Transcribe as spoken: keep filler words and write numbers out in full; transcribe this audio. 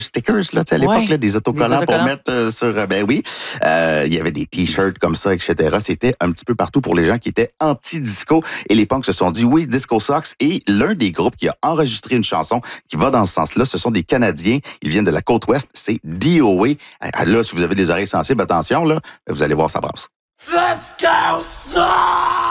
stickers, là, tu sais, à l'époque, Ouais, là, des autocollants, des pour autocollants. mettre euh, sur... euh, ben oui, euh, il y avait des T-shirts comme ça, et cetera. C'était un petit peu partout pour les gens qui étaient anti-disco. Et les punks se sont dit, oui, Disco Sox. Et l'un des groupes qui a enregistré une chanson qui va dans ce sens-là, ce sont des Canadiens. Ils viennent de la côte ouest. C'est D O A. Là, si vous avez des oreilles sensibles, attention, là, vous allez voir, ça brasse. Disco Sox!